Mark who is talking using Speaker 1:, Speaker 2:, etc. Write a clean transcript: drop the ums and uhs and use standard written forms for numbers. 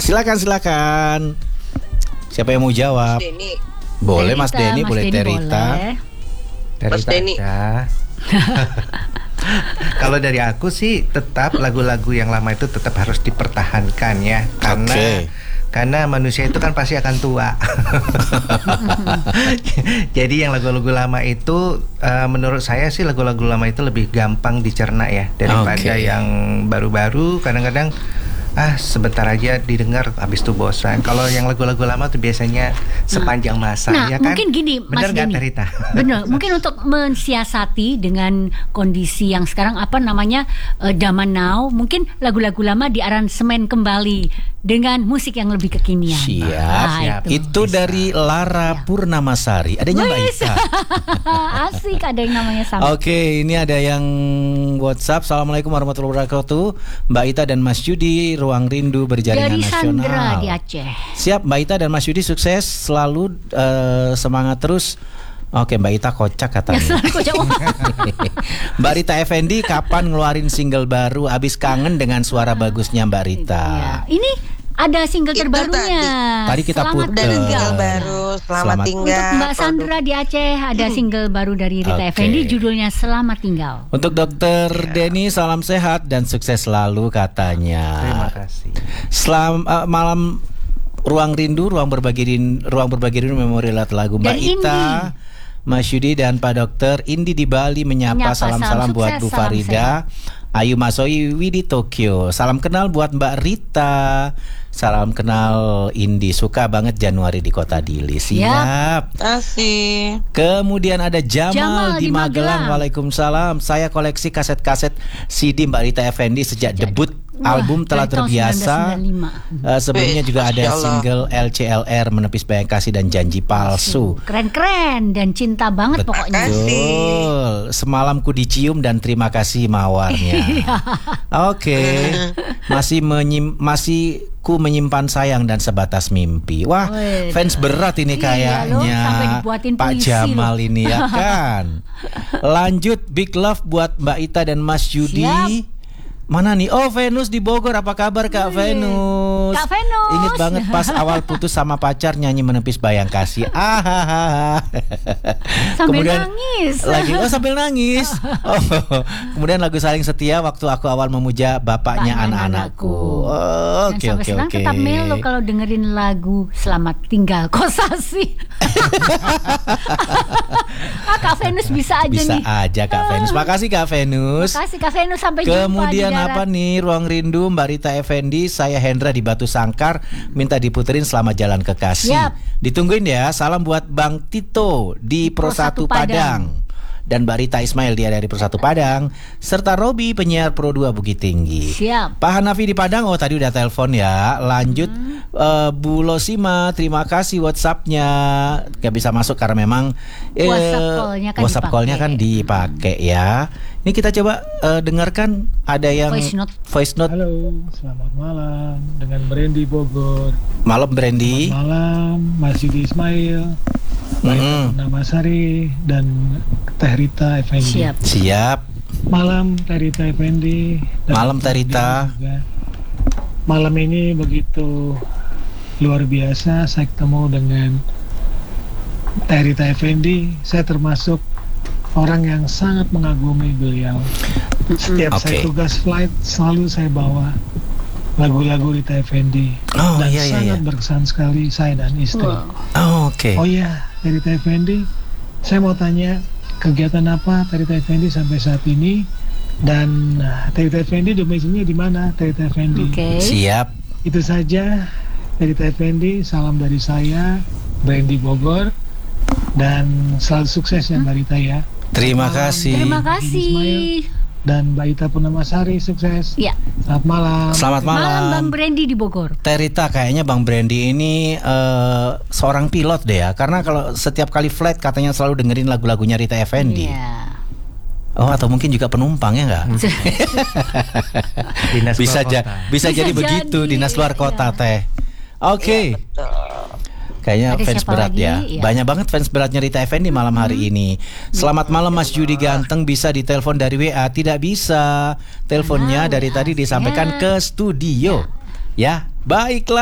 Speaker 1: Silakan. Siapa yang mau jawab?
Speaker 2: Denny.
Speaker 1: Boleh
Speaker 3: Terita,
Speaker 1: Mas Denny, boleh Terita.
Speaker 2: Mas Denny.
Speaker 4: Kalau dari aku sih tetap lagu-lagu yang lama itu tetap harus dipertahankan ya, karena manusia itu kan pasti akan tua. Jadi yang lagu-lagu lama itu menurut saya sih lagu-lagu lama itu lebih gampang dicerna ya daripada yang baru-baru. Kadang-kadang sebentar aja didengar habis itu bosan. Kalau yang lagu-lagu lama tuh biasanya sepanjang masa ya kan.
Speaker 3: Mungkin gini Mas
Speaker 4: Bener
Speaker 3: Denny.
Speaker 4: gak Terita?
Speaker 3: Benar, mungkin untuk mensiasati dengan kondisi yang sekarang zaman now, mungkin lagu-lagu lama diaransemen kembali dengan musik yang lebih kekinian.
Speaker 1: Siap. Itu dari Lara Purnamasari. Adanya Mbak Ita.
Speaker 3: Asik, ada yang namanya sama.
Speaker 1: Oke, ini ada yang WhatsApp. Assalamualaikum warahmatullahi wabarakatuh. Mbak Ita dan Mas Yudi, Ruang Rindu berjaringan
Speaker 3: Dari
Speaker 1: nasional.
Speaker 3: Sandra di Aceh.
Speaker 1: Siap, Mbak Ita dan Mas Yudi sukses selalu, semangat terus. Oke, Mbak Ita kocak katanya. Mbak Rita Effendi kapan ngeluarin single baru? Abis kangen dengan suara bagusnya Mbak Rita.
Speaker 3: Ya. Ini ada single
Speaker 2: Itu
Speaker 3: terbarunya.
Speaker 1: Tadi kita
Speaker 3: Selamat
Speaker 1: putar.
Speaker 3: tinggal.
Speaker 2: Single baru Selamat Tinggal.
Speaker 3: Untuk Mbak Sandra di Aceh ada single baru dari Rita Effendi, judulnya Selamat Tinggal.
Speaker 1: Untuk Dokter Denny, salam sehat dan sukses selalu katanya.
Speaker 4: Terima kasih.
Speaker 1: Malam Ruang Rindu, ruang berbagi rindu memorial lagu Mbak
Speaker 3: Dan
Speaker 1: Ita, Mas Yudi dan Pak Dokter. Indi di Bali menyapa salam-salam buat Bu
Speaker 3: sukses,
Speaker 1: Farida, Ayu Masoi Widi Tokyo. Salam kenal buat Mbak Rita. Salam kenal Indi, suka banget Januari di Kota Dili. Siap.
Speaker 2: Asik.
Speaker 1: Kemudian ada Jamal di Magelang. Waalaikumsalam. Saya koleksi kaset-kaset CD Mbak Rita Effendi sejak debut album Telah Terbiasa. Sebelumnya juga ada single LCLR, Menepis Bayang Kasih dan Janji Palsu.
Speaker 3: Keren-keren dan cinta banget pokoknya.
Speaker 1: Betul. Semalam ku dicium dan terima kasih mawarnya. Oke. Masih ku menyimpan sayang dan sebatas mimpi. Wah, fans berat ini kayaknya. Pak Jamal ini ya kan. Lanjut, big love buat Mbak Ita dan Mas Yudi. Mana nih? Oh, Venus di Bogor. Apa kabar Kak Venus?
Speaker 3: Kak Venus.
Speaker 1: Ingat banget pas awal putus sama pacar nyanyi Menepis Bayang Kasih.
Speaker 3: Sambil nangis.
Speaker 1: Sambil nangis. Kemudian lagu Saling Setia waktu aku awal memuja bapaknya anak-anakku. Oke.
Speaker 3: Sekarang tetap melo kalau dengerin lagu Selamat Tinggal Kosasi. Kak Venus bisa aja nih.
Speaker 1: Bisa aja Kak Venus. Makasih Kak Venus.
Speaker 3: Makasih Kak Venus, sampai jumpa.
Speaker 1: Kemudian apa nih, Ruang Rindu Mbak Rita Effendi, saya Hendra di Batu Sangkar, minta diputerin Selamat Jalan Kekasih. Ditungguin ya. Salam buat Bang Tito di Pro 1 Padang. Dan Mbak Rita Ismail dia dari Pro 1 Padang, serta Robi penyiar Pro 2 Bukit Tinggi.
Speaker 3: Siap.
Speaker 1: Pak Hanafi di Padang, tadi udah telepon ya. Lanjut, Bu Losima, terima kasih WhatsApp-nya. Gak bisa masuk karena memang WhatsApp call-nya kan dipakai ya. Ini kita coba dengarkan, ada yang voice note.
Speaker 5: Halo, selamat malam dengan Brandy Bogor.
Speaker 1: Malam Brandy.
Speaker 5: Selamat malam Mas Yudi Ismail, Nama Sari dan Teh Rita Effendi.
Speaker 1: Siap.
Speaker 5: Malam Teh Rita Effendi.
Speaker 1: Malam Teh Rita.
Speaker 5: Malam ini begitu luar biasa, saya ketemu dengan Teh Rita Effendi. Saya termasuk orang yang sangat mengagumi beliau. Setiap saya tugas flight selalu saya bawa lagu-lagu Rita Effendi. Dan sangat berkesan sekali saya dan istri. Oh iya, Rita Effendi, saya mau tanya kegiatan apa Rita Effendi sampai saat ini, dan Rita Effendi domisilinya di mana Rita Effendi?
Speaker 1: Siap.
Speaker 5: Itu saja Rita Effendi, salam dari saya Brandy Bogor, dan selalu sukses ya Mbak Rita ya.
Speaker 1: Terima kasih.
Speaker 3: Terima kasih.
Speaker 5: Dan Mbak Ita Purnamasari sukses.
Speaker 3: Ya.
Speaker 5: Selamat malam.
Speaker 1: Selamat malam.
Speaker 3: Malam Bang Brandy di Bogor.
Speaker 1: Teh Rita, kayaknya Bang Brandy ini seorang pilot deh ya, karena kalau setiap kali flight katanya selalu dengerin lagu-lagunya Rita Effendi. Atau mungkin juga penumpang ya nggak? Bisa jadi begitu, dinas luar kota Teh. Oke. Kayaknya ada fans berat lagi, ya. Banyak banget fans beratnya Rita Effendi malam hari ini. Selamat malam Mas Yudi ganteng, bisa ditelepon dari WA? Tidak bisa. Teleponnya dari tadi disampaikan ke studio. Ya, baiklah.